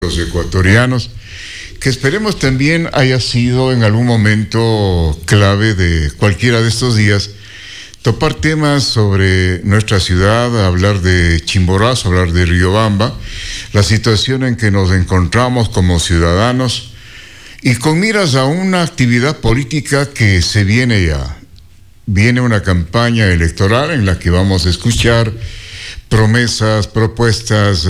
los ecuatorianos, que esperemos también haya sido en algún momento clave de cualquiera de estos días, topar temas sobre nuestra ciudad, hablar de Chimborazo, hablar de Riobamba, la situación en que nos encontramos como ciudadanos y con miras a una actividad política que se viene ya. Viene una campaña electoral en la que vamos a escuchar promesas, propuestas,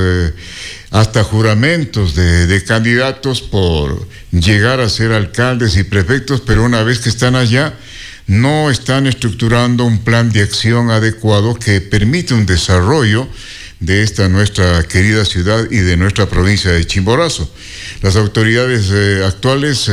hasta juramentos de candidatos por llegar a ser alcaldes y prefectos, pero una vez que están allá, no están estructurando un plan de acción adecuado que permite un desarrollo de esta nuestra querida ciudad y de nuestra provincia de Chimborazo. Las autoridades actuales,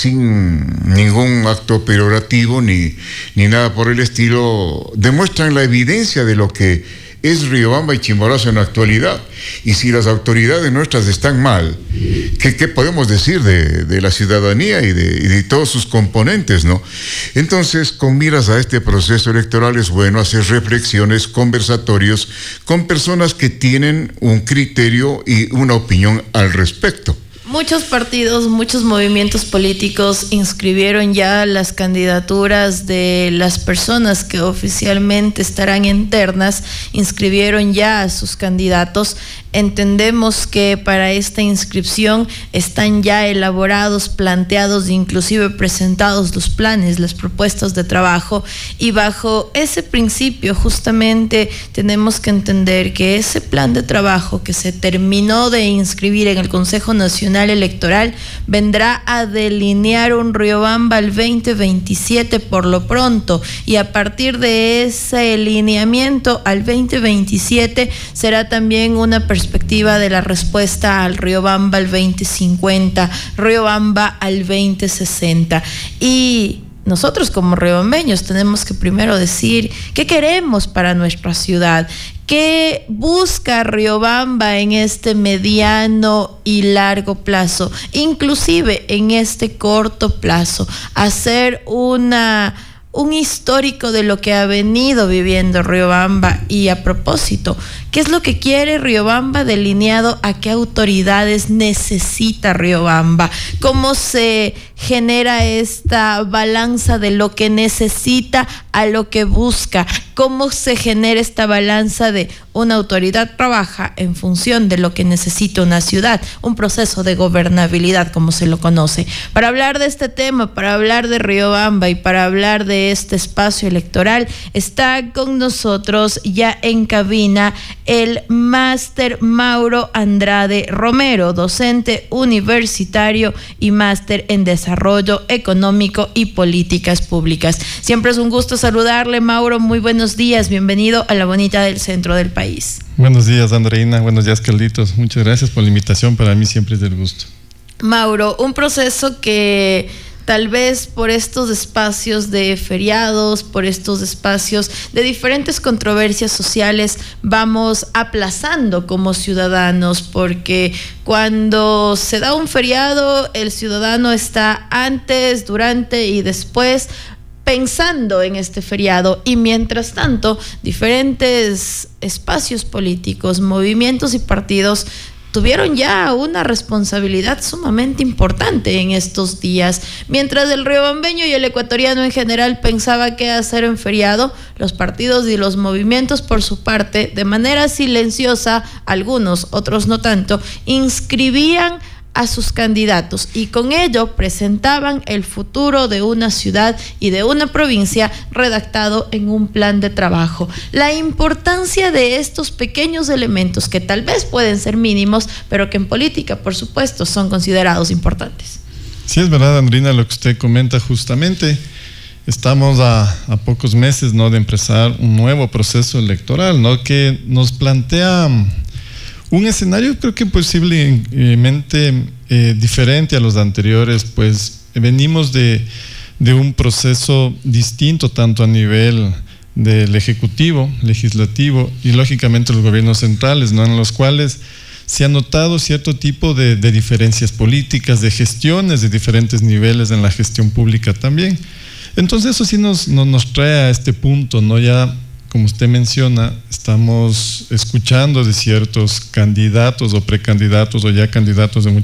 sin ningún acto perorativo ni nada por el estilo, demuestran la evidencia de lo que es Riobamba y Chimborazo en la actualidad. Y si las autoridades nuestras están mal, ¿qué podemos decir de la ciudadanía y de todos sus componentes, no? Entonces, con miras a este proceso electoral, es bueno hacer reflexiones, conversatorios con personas que tienen un criterio y una opinión al respecto. Muchos partidos, muchos movimientos políticos inscribieron ya las candidaturas de las personas que oficialmente estarán en ternas, inscribieron ya a sus candidatos. Entendemos que para esta inscripción están ya elaborados, planteados, inclusive presentados los planes, las propuestas de trabajo, y bajo ese principio justamente tenemos que entender que ese plan de trabajo que se terminó de inscribir en el Consejo Nacional Electoral vendrá a delinear un Riobamba al 2027 por lo pronto, y a partir de ese lineamiento al 2027 será también una perspectiva de la respuesta al Riobamba al 2050, Riobamba al 2060. Y nosotros como riobambeños tenemos que primero decir qué queremos para nuestra ciudad, qué busca Riobamba en este mediano y largo plazo, inclusive en este corto plazo, hacer un histórico de lo que ha venido viviendo Riobamba. Y a propósito, ¿qué es lo que quiere Riobamba delineado a qué autoridades necesita Riobamba? ¿Cómo se genera esta balanza de lo que necesita a lo que busca? ¿Cómo se genera esta balanza de una autoridad trabaja en función de lo que necesita una ciudad? Un proceso de gobernabilidad, como se lo conoce. Para hablar de este tema, para hablar de Riobamba y para hablar de este espacio electoral, está con nosotros ya en cabina el máster Mauro Andrade Romero, docente universitario y máster en desarrollo económico y políticas públicas. Siempre es un gusto saludarle, Mauro. Muy buenos días, bienvenido a la bonita del centro del país. Buenos días, Andreina. Buenos días, Carlitos. Muchas gracias por la invitación. Para mí siempre es del gusto. Mauro, un proceso que tal vez por estos espacios de feriados, por estos espacios de diferentes controversias sociales, vamos aplazando como ciudadanos, porque cuando se da un feriado, el ciudadano está antes, durante y después pensando en este feriado, y mientras tanto, diferentes espacios políticos, movimientos y partidos tuvieron ya una responsabilidad sumamente importante en estos días. Mientras el riobambeño y el ecuatoriano en general pensaba qué hacer en feriado, los partidos y los movimientos por su parte, de manera silenciosa, algunos, otros no tanto, inscribían a sus candidatos y con ello presentaban el futuro de una ciudad y de una provincia redactado en un plan de trabajo. La importancia de estos pequeños elementos que tal vez pueden ser mínimos, pero que en política, por supuesto, son considerados importantes. Sí, es verdad, Andrina, lo que usted comenta justamente. Estamos a pocos meses, ¿no?, de empezar un nuevo proceso electoral, ¿no?, que nos plantea un escenario, creo que posiblemente diferente a los anteriores, pues venimos de un proceso distinto tanto a nivel del ejecutivo, legislativo y lógicamente los gobiernos centrales, ¿no?, en los cuales se ha notado cierto tipo de diferencias políticas, de gestiones de diferentes niveles en la gestión pública también. Entonces eso sí nos trae a este punto, ¿no?, ya como usted menciona, estamos escuchando de ciertos candidatos o precandidatos o ya candidatos de muchos